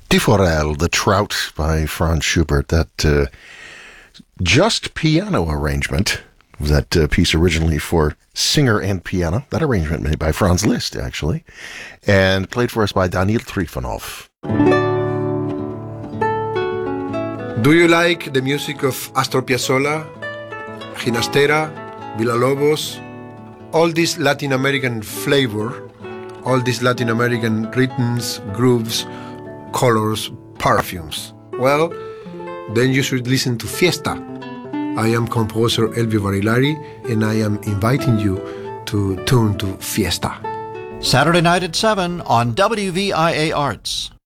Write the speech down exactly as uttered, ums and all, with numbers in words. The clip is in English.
Die Forelle, The Trout by Franz Schubert. That uh, just piano arrangement, that uh, piece originally for singer and piano, that arrangement made by Franz Liszt, actually, and played for us by Daniil Trifonov. Do you like the music of Astor Piazzolla, Ginastera, Villalobos, all this Latin American flavor, all these Latin American rhythms, grooves, colors, perfumes? Well, then you should listen to Fiesta. I am composer Elvio Barilari, and I am inviting you to tune to Fiesta. Saturday night at seven on W V I A Arts.